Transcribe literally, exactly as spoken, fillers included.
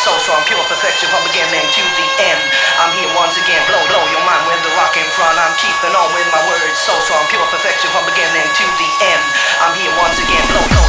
so strong, pure perfection from beginning to the end. I'm here once again, blow, blow your mind with the rock in front. I'm keeping on with my words, so strong, pure